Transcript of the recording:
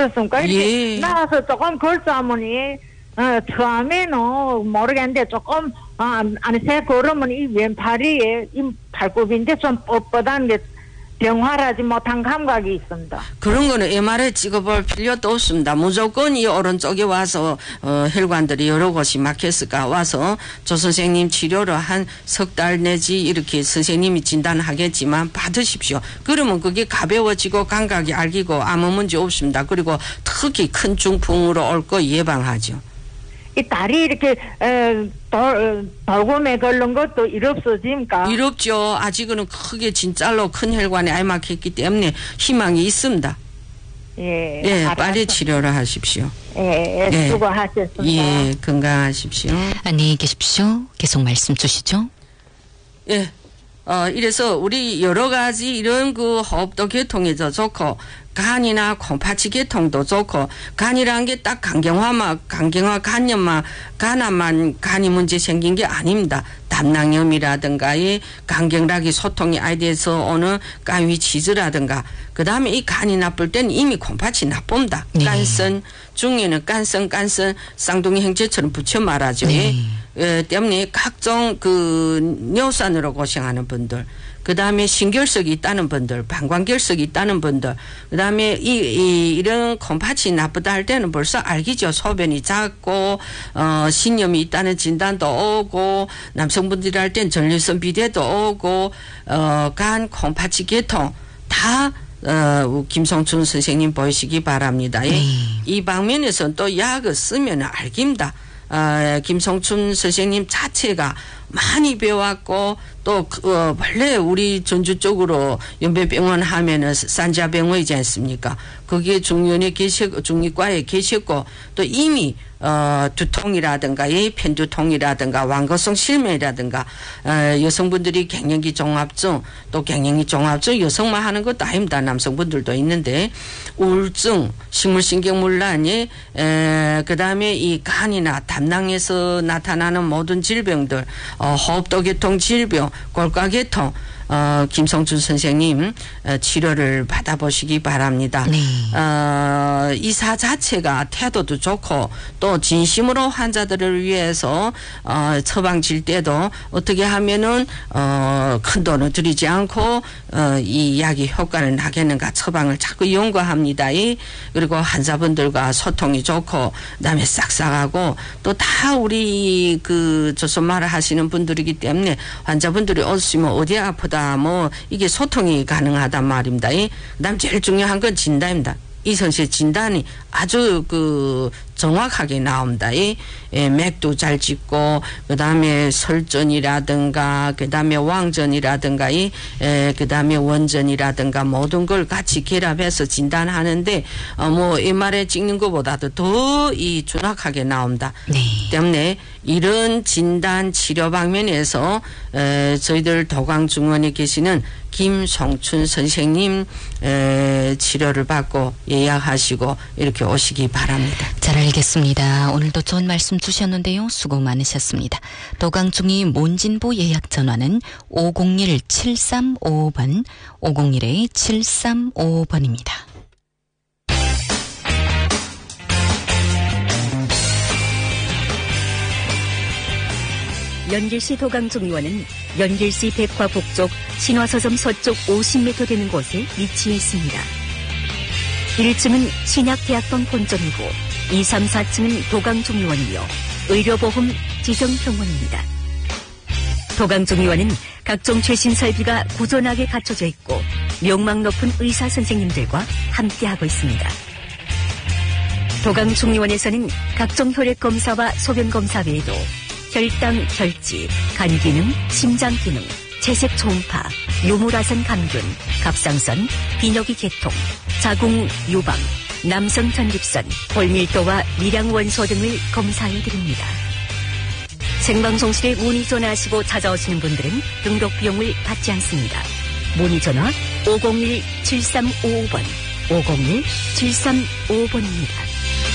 그렇습니까? 이렇게 예. 나와서 조금 걸싸면 처음에는 모르겠는데 조금 안에 새 걸으면 이 왼팔이 이 팔굽인데 좀 뻣뻣한 게 병활하지 못한 감각이 있습니다. 그런 거는 MRI 찍어볼 필요도 없습니다. 무조건 이 오른쪽에 와서 혈관들이 여러 곳이 막혔을까 와서 조 선생님 치료를 한 석 달 내지 이렇게 선생님이 진단하겠지만 받으십시오. 그러면 그게 가벼워지고 감각이 알기고 아무 문제 없습니다. 그리고 특히 큰 중풍으로 올 거 예방하죠. 이 다리 이렇게 돌곰에 걸른 것도 일 없어집니까? 일 없죠. 아직은 크게 진짜로 큰 혈관에 알 막혔기 때문에 희망이 있습니다. 예, 예, 빨리 치료를 하십시오. 예, 예. 수고하셨습니다. 예, 건강하십시오. 안녕히 계십시오. 계속 말씀 주시죠. 예. 이래서 우리 여러 가지 이런 그 호흡도 계통에도 좋고 간이나 콩팥이 계통도 좋고 간이라는 게 딱 간경화 간염만 간암만 간이 문제 생긴 게 아닙니다. 담낭염이라든가 이 간경락이 소통이 아이 돼서 오는 간위 치즈라든가 그다음에 이 간이 나쁠 때는 이미 콩팥이 나쁩니다. 네. 깐선 중에는 깐선 쌍둥이 형제처럼 붙여 말하죠. 네. 때문에 각종 그 뇨산으로 고생하는 분들 그 다음에 신결석이 있다는 분들, 방광결석이 있다는 분들, 그 다음에 이런 콩팥이 나쁘다 할 때는 벌써 알기죠. 소변이 작고, 신염이 있다는 진단도 오고, 남성분들이 할 땐 전립선 비대도 오고, 간, 콩팥이 계통, 다, 김성춘 선생님 보시기 바랍니다. 이 방면에서는 또 약을 쓰면 알깁니다. 김성춘 선생님 자체가 많이 배웠고 또 원래 우리 전주 쪽으로 연배병원 하면은 산자병원이지 않습니까? 거기에 중년에 중의과에 계셨고 또 이미 두통이라든가 편두통이라든가 완거성 실매라든가 여성분들이 갱년기 종합증 또 갱년기 종합증 여성만 하는 것도 아닙니다. 남성분들도 있는데 우울증 식물신경문란이 그다음에 이 간이나 담낭에서 나타나는 모든 질병들 호흡도계통 질병 골가계통 김성춘 선생님 치료를 받아보시기 바랍니다. 네. 이사 자체가 태도도 좋고 또 진심으로 환자들을 위해서 처방질 때도 어떻게 하면은 큰 돈을 들이지 않고 이 약이 효과를 나겠는가 처방을 자꾸 연구합니다. 그리고 환자분들과 소통이 좋고 그다음에 싹싹하고 또 다 우리 그 조선말을 하시는 분들이기 때문에 환자분들이 오시면 어디 아프다 뭐 이게 소통이 가능하단 말입니다. 그다음 제일 중요한 건 진단입니다. 이선 씨의 진단이 아주 그 정확하게 나옵니다. 맥도 잘 찍고 그다음에 설전이라든가 그다음에 왕전이라든가 그다음에 원전이라든가 모든 걸 같이 결합해서 진단하는데 뭐 MRI 찍는 것보다도 더 이 정확하게 나옵니다. 네. 때문에 이런 진단 치료 방면에서 저희들 도강중원에 계시는 김성춘 선생님 치료를 받고 예약하시고 이렇게 오시기 바랍니다. 잘 알겠습니다. 오늘도 좋은 말씀 주셨는데요. 수고 많으셨습니다. 도강중이 몬진보 예약 전화는 501-7355번 501-7355번입니다. 연길시 도강중의원은 연길시 백화 북쪽 신화서점 서쪽 50m 되는 곳에 위치해 있습니다. 1층은 신약대학병 본점이고 2, 3, 4층은 도강중의원이며 의료보험 지정병원입니다. 도강중의원은 각종 최신 설비가 구전하게 갖춰져 있고 명망 높은 의사 선생님들과 함께하고 있습니다. 도강중의원에서는 각종 혈액 검사와 소변 검사 외에도 혈당, 혈지, 간기능, 심장기능, 채색 초음파, 요물화선 감균, 갑상선, 비뇨기 계통, 자궁 유방, 남성 전립선, 골밀도와 미량 원소 등을 검사해드립니다. 생방송실에 문의 전화하시고 찾아오시는 분들은 등록 비용을 받지 않습니다. 문의 전화 501-7355번, 501-7355번입니다.